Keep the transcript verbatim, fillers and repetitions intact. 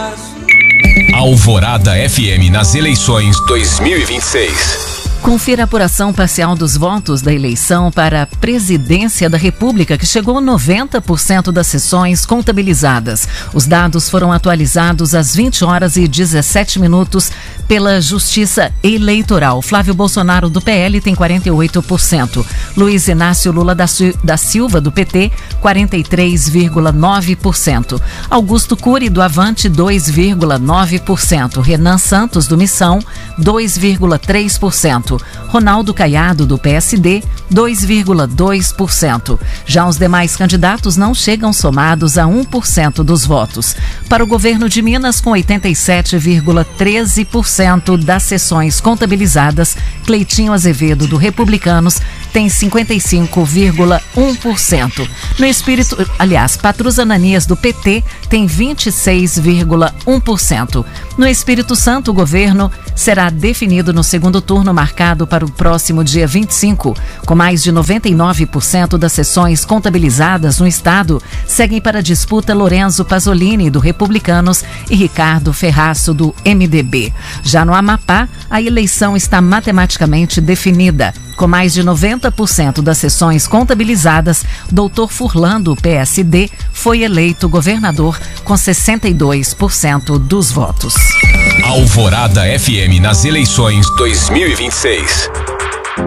Alvorada F M nas eleições dois mil e vinte e seis. Confira a apuração parcial dos votos da eleição para a presidência da República, que chegou a noventa por cento das sessões contabilizadas. Os dados foram atualizados às vinte horas e dezessete minutos pela Justiça Eleitoral. Flávio Bolsonaro, do P L, tem quarenta e oito por cento. Luiz Inácio Lula da Silva, do P T, quarenta e três vírgula nove por cento. Augusto Cury, do Avante, dois vírgula nove por cento. Renan Santos, do Missão, dois vírgula três por cento. Ronaldo Caiado, do P S D, dois vírgula dois por cento. Já os demais candidatos não chegam somados a um por cento dos votos. Para o governo de Minas, com oitenta e sete vírgula treze por cento das sessões contabilizadas, Cleitinho Azevedo, do Republicanos, tem cinquenta e cinco vírgula um por cento. No espírito, aliás, Patrus Ananias, do P T, tem vinte e seis vírgula um por cento. No Espírito Santo, o governo será definido no segundo turno marcado para o próximo dia vinte e cinco. Com mais de noventa e nove por cento das sessões contabilizadas no estado, seguem para a disputa Lorenzo Pasolini, do Republicanos, e Ricardo Ferraço, do M D B. Já no Amapá, a eleição está matematicamente definida. Com mais de noventa por cento das sessões contabilizadas, doutor Furlan, do P S D, foi eleito governador com sessenta e dois por cento dos votos. Alvorada F M nas eleições dois mil e vinte e seis.